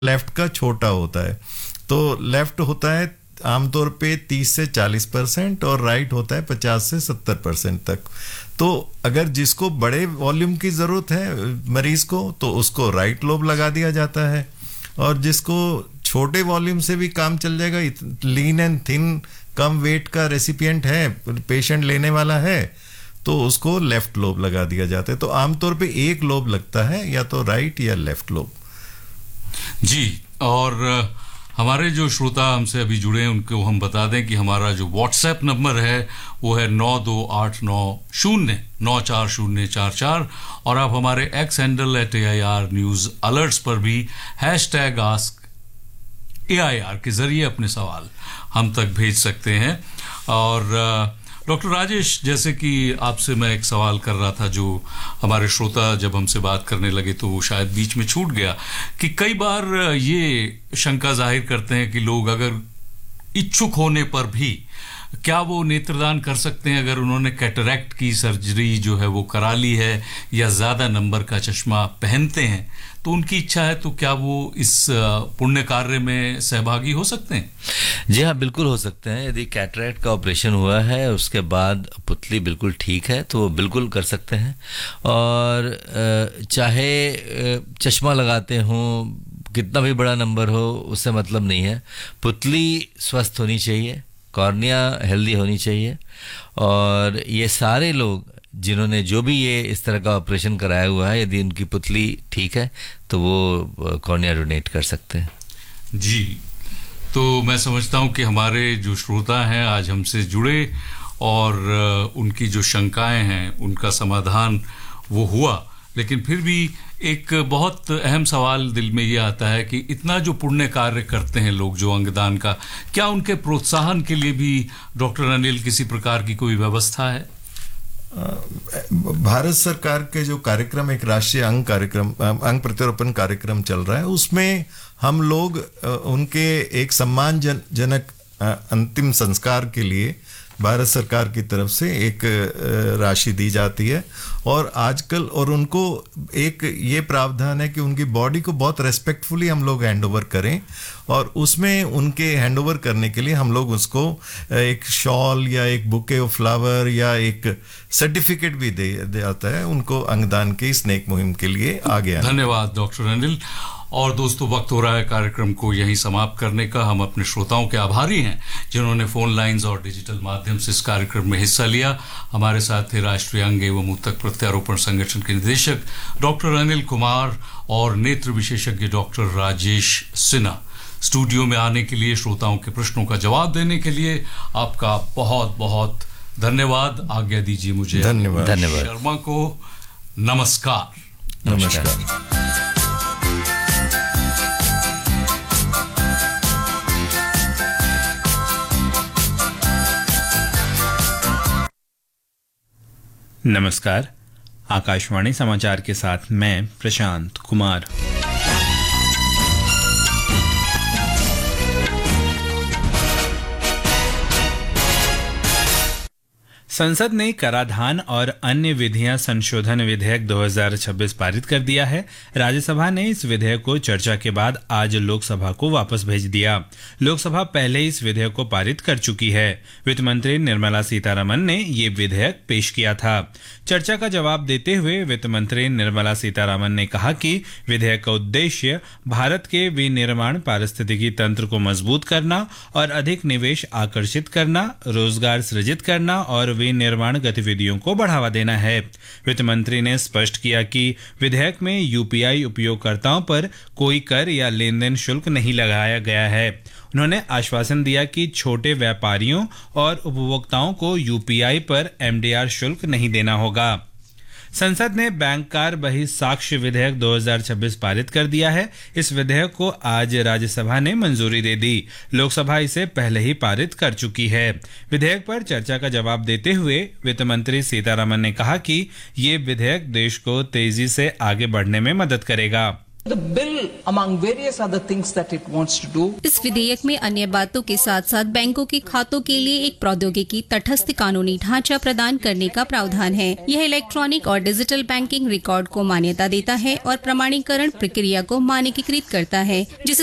Left का छोटा होता है। तो लेफ्ट होता है आमतौर पे 30 से 40% और राइट होता है 50 से 70% तक। तो अगर जिसको बड़े वॉल्यूम की ज़रूरत है मरीज़ को, तो उसको राइट लोब लगा दिया जाता है, और जिसको छोटे वॉल्यूम से भी काम चल जाएगा, lean and thin come wait का रेसिपिएंट है, पेशेंट लेने वाला है, तो उसको लेफ्ट लोब लगा दिया जाता है। तो आमतौर पे एक लोब लगता है, या तो राइट या लेफ्ट लोब। जी, और हमारे जो श्रोता हमसे अभी जुड़े हैं उनको हम बता दें कि हमारा जो व्हाट्सएप नंबर है वो है 9289094044, और आप हमारे x handle @AIR news alerts पर भी #AskAIR के जरिए अपने सवाल हम तक भेज सकते हैं। और डॉक्टर राजेश, जैसे कि आपसे मैं एक सवाल कर रहा था जो हमारे श्रोता जब हमसे बात करने लगे तो वो शायद बीच में छूट गया, कि कई बार ये शंका जाहिर करते हैं कि लोग अगर इच्छुक होने पर भी क्या वो नेत्रदान कर सकते हैं अगर उन्होंने कैटरैक्ट की सर्जरी जो है वो करा ली है या ज़्यादा नंबर का चश्मा पहनते हैं, तो उनकी इच्छा है तो क्या वो इस पुण्य कार्य में सहभागी हो सकते हैं? जी हाँ, बिल्कुल हो सकते हैं। यदि कैटरैक्ट का ऑपरेशन हुआ है, उसके बाद पुतली बिल्कुल ठीक है, तो वो बिल्कुल कर सकते हैं। और चाहे चश्मा लगाते हों, कितना भी बड़ा नंबर हो, उससे मतलब नहीं है। पुतली स्वस्थ होनी चाहिए, कॉर्निया हेल्दी होनी चाहिए, और ये सारे लोग जिन्होंने जो भी ये इस तरह का ऑपरेशन कराया हुआ है, यदि उनकी पुतली ठीक है तो वो कॉर्निया डोनेट कर सकते हैं। जी, तो मैं समझता हूँ कि हमारे जो श्रोता हैं आज हमसे जुड़े और उनकी जो शंकाएं हैं उनका समाधान वो हुआ, लेकिन फिर भी एक बहुत अहम सवाल दिल में ये आता है कि इतना जो पुण्य कार्य करते हैं लोग जो अंगदान का, क्या उनके प्रोत्साहन के लिए भी डॉक्टर अनिल किसी प्रकार की कोई व्यवस्था है? भारत सरकार के जो कार्यक्रम, एक राष्ट्रीय अंग प्रत्यारोपण कार्यक्रम चल रहा है, उसमें हम लोग उनके एक सम्मानजनक अंतिम संस्कार के लिए भारत सरकार की तरफ से एक राशि दी जाती है। और आजकल और उनको एक ये प्रावधान है कि उनकी बॉडी को बहुत रेस्पेक्टफुली हम लोग हैंडओवर करें, और उसमें उनके हैंडओवर करने के लिए हम लोग उसको एक शॉल या एक बुके ऑफ फ्लावर या एक सर्टिफिकेट भी दे जाता है उनको अंगदान के इस नेक मुहिम के लिए आगे आने। धन्यवाद डॉक्टर अनिल। और दोस्तों, वक्त हो रहा है कार्यक्रम को यहीं समाप्त करने का। हम अपने श्रोताओं के आभारी हैं जिन्होंने फोन लाइंस और डिजिटल माध्यम से इस कार्यक्रम में हिस्सा लिया। हमारे साथ थे राष्ट्रीय अंग एवं ऊतक प्रत्यारोपण संगठन के निदेशक डॉक्टर अनिल कुमार और नेत्र विशेषज्ञ डॉक्टर राजेश सिन्हा। स्टूडियो में आने के लिए, श्रोताओं के प्रश्नों का जवाब देने के लिए आपका बहुत बहुत धन्यवाद। आज्ञा दीजिए मुझे धन्यवाद शर्मा को। नमस्कार। नमस्कार। आकाशवाणी समाचार के साथ मैं प्रशांत कुमार। संसद ने कराधान और अन्य विधियां संशोधन विधेयक 2026 पारित कर दिया है। राज्यसभा ने इस विधेयक को चर्चा के बाद आज लोकसभा को वापस भेज दिया। लोकसभा पहले इस विधेयक को पारित कर चुकी है। वित्त मंत्री निर्मला सीतारमण ने ये विधेयक पेश किया था। चर्चा का जवाब देते हुए वित्त मंत्री निर्मला सीतारमण ने कहा कि विधेयक का उद्देश्य भारत के विनिर्माण पारिस्थितिकी तंत्र को मजबूत करना और अधिक निवेश आकर्षित करना, रोजगार सृजित करना और विनिर्माण गतिविधियों को बढ़ावा देना है। वित्त मंत्री ने स्पष्ट किया कि विधेयक में यूपीआई उपयोगकर्ताओं पर कोई कर या लेन देन शुल्क नहीं लगाया गया है। उन्होंने आश्वासन दिया कि छोटे व्यापारियों और उपभोक्ताओं को यूपीआई पर एमडीआर शुल्क नहीं देना होगा। संसद ने बैंककार बहिसाक्ष्य विधेयक 2026 पारित कर दिया है। इस विधेयक को आज राज्यसभा ने मंजूरी दे दी। लोकसभा इसे पहले ही पारित कर चुकी है। विधेयक पर चर्चा का जवाब देते हुए वित्त मंत्री सीतारमण ने कहा कि ये विधेयक देश को तेजी से आगे बढ़ने में मदद करेगा। The bill, among various other things that it wants to do, इस विधेयक में अन्य बातों के साथ साथ बैंकों के खातों के लिए एक प्रौद्योगिकी तटस्थ कानूनी ढांचा प्रदान करने का प्रावधान है। यह इलेक्ट्रॉनिक और डिजिटल बैंकिंग रिकॉर्ड को मान्यता देता है और प्रमाणीकरण प्रक्रिया को मानकीकृत करता है, जिससे